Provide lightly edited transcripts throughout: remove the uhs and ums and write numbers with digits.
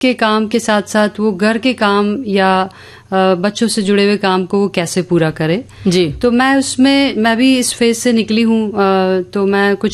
के काम के साथ साथ वो घर के काम या बच्चों से जुड़े हुए काम को वो कैसे पूरा करे जी। तो मैं भी इस फेज से निकली हूँ, तो मैं कुछ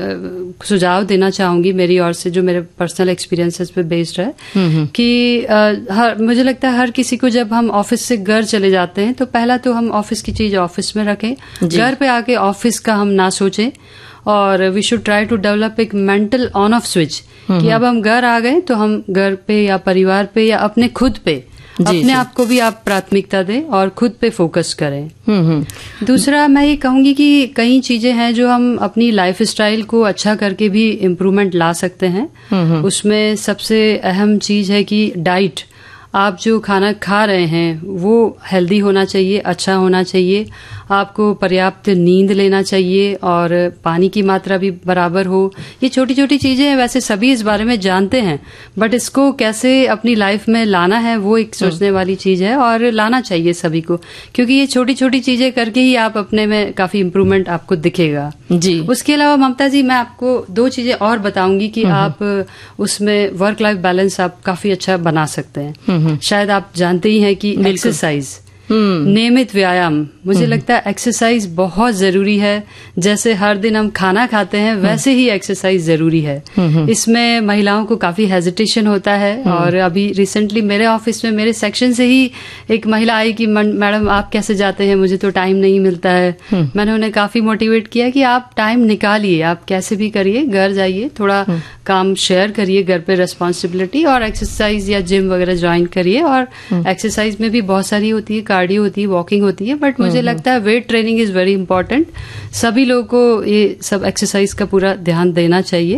सुझाव देना चाहूंगी मेरी ओर से, जो मेरे पर्सनल एक्सपीरियंसेस पे बेस्ड है कि मुझे लगता है हर किसी को जब हम ऑफिस से घर चले जाते हैं तो पहला तो हम ऑफिस की चीज ऑफिस में रखें, घर पे आके ऑफिस का हम ना सोचें, और we should try to develop एक मेंटल ऑन ऑफ स्विच कि अब हम घर आ गए तो हम घर पे या परिवार पे या अपने खुद पे अपने आप को भी आप प्राथमिकता दें और खुद पे फोकस करें। दूसरा मैं ये कहूंगी कि कई चीजें हैं जो हम अपनी लाइफ स्टाइल को अच्छा करके भी इम्प्रूवमेंट ला सकते हैं। उसमें सबसे अहम चीज है कि डाइट, आप जो खाना खा रहे हैं वो हेल्दी होना चाहिए, अच्छा होना चाहिए, आपको पर्याप्त नींद लेना चाहिए और पानी की मात्रा भी बराबर हो। ये छोटी छोटी चीजें हैं, वैसे सभी इस बारे में जानते हैं, बट इसको कैसे अपनी लाइफ में लाना है वो एक सोचने वाली चीज है और लाना चाहिए सभी को, क्योंकि ये छोटी छोटी चीजें करके ही आप अपने में काफी इम्प्रूवमेंट आपको दिखेगा जी। उसके अलावा ममता जी मैं आपको 2 चीजें और बताऊंगी कि आप उसमें वर्क लाइफ बैलेंस आप काफी अच्छा बना सकते हैं। शायद आप जानते ही हैं कि एक्सरसाइज, नियमित व्यायाम, मुझे लगता है एक्सरसाइज बहुत जरूरी है। जैसे हर दिन हम खाना खाते हैं वैसे ही एक्सरसाइज जरूरी है। इसमें महिलाओं को काफी हेजिटेशन होता है, और अभी रिसेंटली मेरे ऑफिस में मेरे सेक्शन से ही एक महिला आई कि मैडम आप कैसे जाते हैं, मुझे तो टाइम नहीं मिलता है। मैंने उन्हें काफी मोटिवेट किया कि आप टाइम निकालिए, आप कैसे भी करिए, घर जाइए, थोड़ा काम शेयर करिए घर पे रिस्पॉन्सिबिलिटी, और एक्सरसाइज या जिम वगैरह ज्वाइन करिए। और एक्सरसाइज में भी बहुत सारी होती है, कार्डियो होती है, वॉकिंग होती है, बट मुझे लगता है weight training is very important. सभी लोगों को ये सब एक्सरसाइज का पूरा ध्यान देना चाहिए।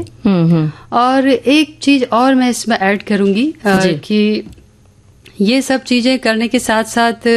और एक चीज और मैं इसमें ऐड करूंगी कि ये सब चीजें करने के साथ साथ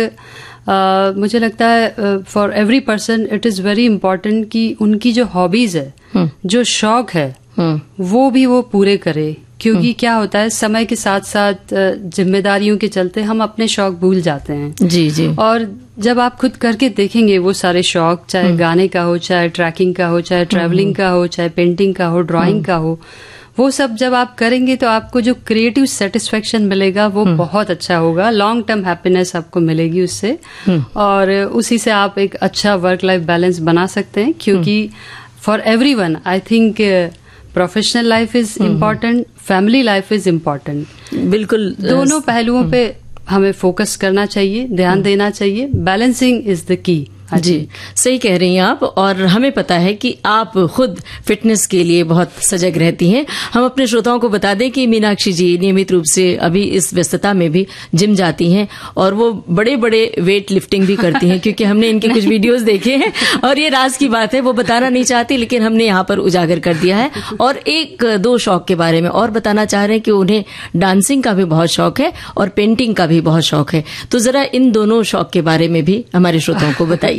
मुझे लगता है for every person it is very important कि उनकी जो हॉबीज है, जो शौक है, वो भी वो पूरे करे। क्योंकि क्या होता है, समय के साथ साथ जिम्मेदारियों के चलते हम अपने शौक भूल जाते हैं जी जी। और जब आप खुद करके देखेंगे वो सारे शौक, चाहे गाने का हो, चाहे ट्रैकिंग का हो, चाहे ट्रैवलिंग का हो, चाहे पेंटिंग का हो, ड्राइंग का हो, वो सब जब आप करेंगे तो आपको जो क्रिएटिव सेटिस्फेक्शन मिलेगा वो बहुत अच्छा होगा। लॉन्ग टर्म हैप्पीनेस आपको मिलेगी उससे, और उसी से आप एक अच्छा वर्क लाइफ बैलेंस बना सकते हैं। क्योंकि for everyone I think professional life is important, family life is important. बिल्कुल, दोनों पहलुओं पे हमें फोकस करना चाहिए, ध्यान देना चाहिए। Balancing is the key. जी, सही कह रही हैं आप, और हमें पता है कि आप खुद फिटनेस के लिए बहुत सजग रहती हैं। हम अपने श्रोताओं को बता दें कि मीनाक्षी जी नियमित रूप से अभी इस व्यस्तता में भी जिम जाती हैं, और वो बड़े बड़े वेट लिफ्टिंग भी करती हैं, क्योंकि हमने इनके कुछ वीडियोस देखे हैं, और ये राज की बात है, वो बताना नहीं चाहती, लेकिन हमने यहाँ पर उजागर कर दिया है। और 1-2 शौक के बारे में और बताना चाह रहे हैं कि उन्हें डांसिंग का भी बहुत शौक है और पेंटिंग का भी बहुत शौक है। तो जरा इन दोनों शौक के बारे में भी हमारे श्रोताओं को बताइए।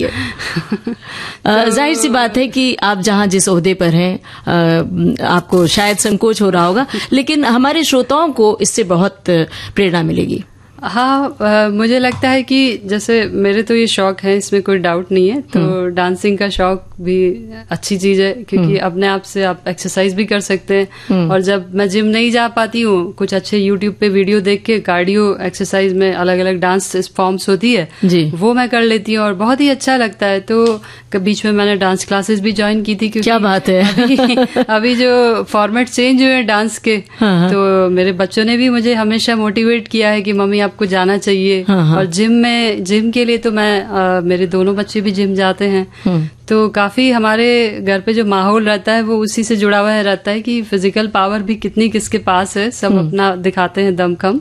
जाहिर सी बात है कि आप जहां जिस ओहदे पर हैं, आपको शायद संकोच हो रहा होगा, लेकिन हमारे श्रोताओं को इससे बहुत प्रेरणा मिलेगी। हाँ, मुझे लगता है कि जैसे मेरे तो ये शौक है, इसमें कोई डाउट नहीं है। तो डांसिंग का शौक भी अच्छी चीज है, क्योंकि अपने आप से आप एक्सरसाइज भी कर सकते हैं। और जब मैं जिम नहीं जा पाती हूँ, कुछ अच्छे यूट्यूब पे वीडियो देख के कार्डियो एक्सरसाइज में अलग अलग डांस फॉर्म्स होती है जी, वो मैं कर लेती हूँ और बहुत ही अच्छा लगता है। तो बीच में मैंने डांस क्लासेस भी ज्वाइन की थी, क्योंकि क्या बात है अभी जो फॉर्मेट चेंज हुए हैं डांस के, तो मेरे बच्चों ने भी मुझे हमेशा मोटिवेट किया है कि मम्मी आपको जाना चाहिए। और जिम के लिए तो मैं मेरे दोनों बच्चे भी जिम जाते हैं, तो काफी हमारे घर पे जो माहौल रहता है वो उसी से जुड़ा हुआ रहता है कि फिजिकल पावर भी कितनी किसके पास है, सब अपना दिखाते हैं दमखम।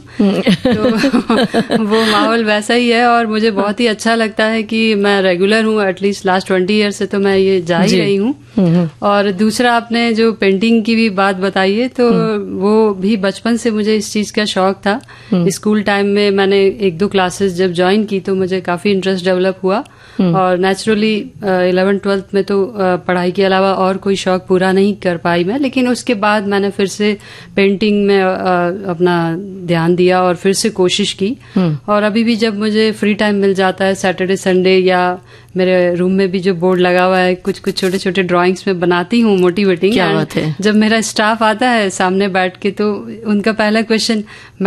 तो वो माहौल वैसा ही है, और मुझे बहुत ही अच्छा लगता है कि मैं रेगुलर हूँ, एटलीस्ट लास्ट 20 ईयर से तो मैं ये जा ही रही हूँ। और दूसरा, आपने जो पेंटिंग की भी बात बताई है, तो वो भी बचपन से मुझे इस चीज का शौक था। स्कूल टाइम में मैंने 1-2 क्लासेस जब ज्वाइन की तो मुझे काफी इंटरेस्ट डेवलप हुआ, और नेचुरली 11 12th में तो पढ़ाई के अलावा और कोई शौक पूरा नहीं कर पाई मैं, लेकिन उसके बाद मैंने फिर से पेंटिंग में अपना ध्यान दिया और फिर से कोशिश की। और अभी भी जब मुझे फ्री टाइम मिल जाता है सैटरडे संडे, या मेरे रूम में भी जो बोर्ड लगा हुआ है कुछ कुछ छोटे छोटे ड्राइंग्स में बनाती हूँ मोटिवेटिंग। क्या बात है। जब मेरा स्टाफ आता है सामने बैठ के तो उनका पहला क्वेश्चन,